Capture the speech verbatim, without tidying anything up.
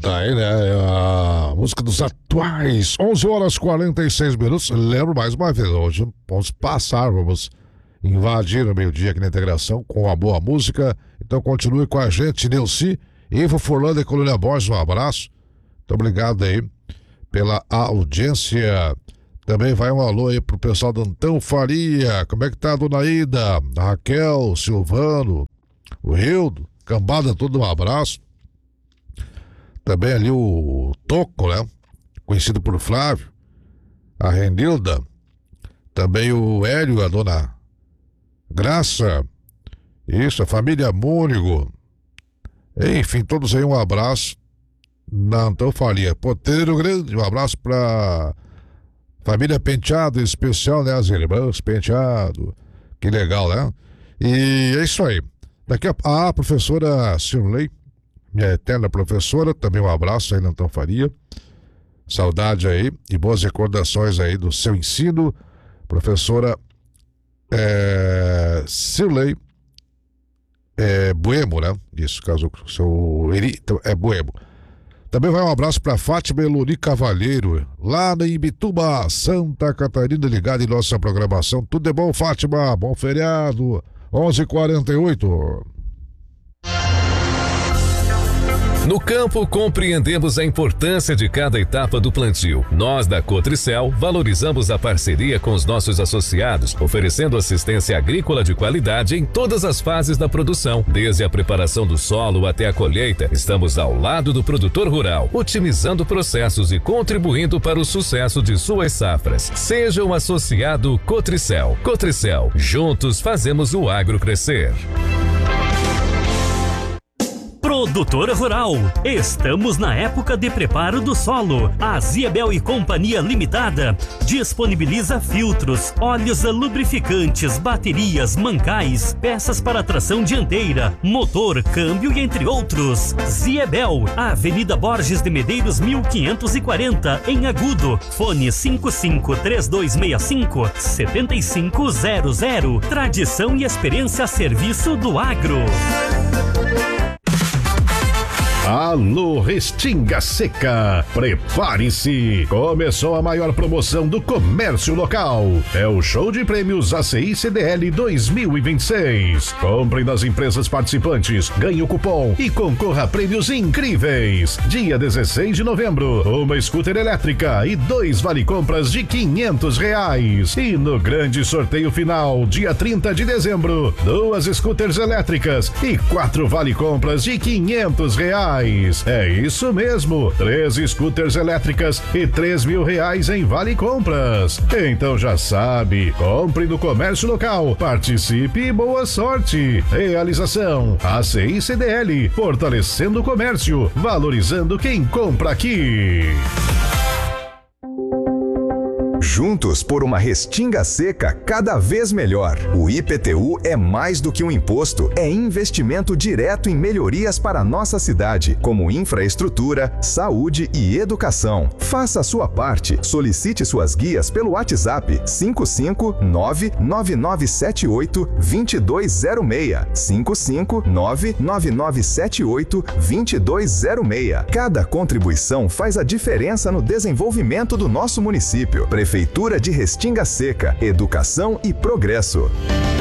tá aí, né? A música dos atuais. onze horas e quarenta e seis minutos. Lembro mais uma vez, hoje vamos passar, vamos invadir o meio-dia aqui na integração com a boa música. Então continue com a gente, Neuci, Ivo Furlanda e Colônia Borges, um abraço. Muito obrigado aí pela audiência. Também vai um alô aí pro pessoal do Antão Faria. Como é que tá a dona Ida, a Raquel, Silvano, o Rildo, cambada, todo um abraço. Também ali o Toco, né? Conhecido por Flávio. A Renilda. Também o Hélio, a dona Graça. Isso, a família Mônigo. Enfim, todos aí um abraço na Antão Faria. Poteiro Grande, um abraço pra família Penteado, em especial, né? As irmãs Penteado. Que legal, né? E é isso aí. Daqui a, a professora Cirlei, minha eterna professora, também um abraço aí na Antão Faria. Saudade aí e boas recordações aí do seu ensino. Professora é, Cirlei é, Buemo, né? Isso, caso o seu então, é Buemo. Também vai um abraço para Fátima Eloni Cavalheiro, lá na Imbituba, Santa Catarina, ligada em nossa programação. Tudo é bom, Fátima? Bom feriado. onze e quarenta e oito. No campo, compreendemos a importância de cada etapa do plantio. Nós, da Cotricel, valorizamos a parceria com os nossos associados, oferecendo assistência agrícola de qualidade em todas as fases da produção. Desde a preparação do solo até a colheita, estamos ao lado do produtor rural, otimizando processos e contribuindo para o sucesso de suas safras. Seja um associado Cotricel. Cotricel, juntos fazemos o agro crescer. Produtor Rural, estamos na época de preparo do solo. A Ziebel e Companhia Limitada disponibiliza filtros, óleos lubrificantes, baterias, mancais, peças para tração dianteira, motor, câmbio e entre outros. Ziebel, Avenida Borges de Medeiros mil quinhentos e quarenta, em Agudo. Fone cinco cinco três dois seis cinco sete cinco zero zero. Tradição e experiência a serviço do agro. Alô, Restinga Seca, prepare-se! Começou a maior promoção do comércio local. É o show de prêmios A C I C D L dois mil e vinte e seis. Compre nas empresas participantes, ganhe o cupom e concorra a prêmios incríveis. Dia dezesseis de novembro, uma scooter elétrica e dois vale-compras de quinhentos reais. E no grande sorteio final, dia trinta de dezembro, duas scooters elétricas e quatro vale-compras de quinhentos reais. É isso mesmo, três scooters elétricas e três mil reais em vale compras. Então já sabe, compre no comércio local, participe e boa sorte. Realização A C I C D L, fortalecendo o comércio, valorizando quem compra aqui. Juntos por uma Restinga Seca cada vez melhor. O I P T U é mais do que um imposto, é investimento direto em melhorias para a nossa cidade, como infraestrutura, saúde e educação. Faça a sua parte. Solicite suas guias pelo WhatsApp cinco cinco nove nove nove sete oito dois dois zero seis. cinco cinco nove nove nove sete oito dois dois zero seis. Cada contribuição faz a diferença no desenvolvimento do nosso município. Prefeitura de Restinga Seca, educação e progresso.